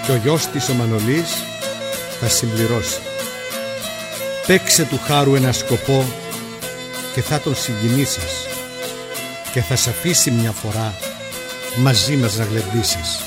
και ο γιος της ο Μανολής θα συμπληρώσει. Παίξε του χάρου ένα σκοπό και θα τον συγκινήσεις και θα σ' αφήσει μια φορά μαζί μας να γλεντήσεις.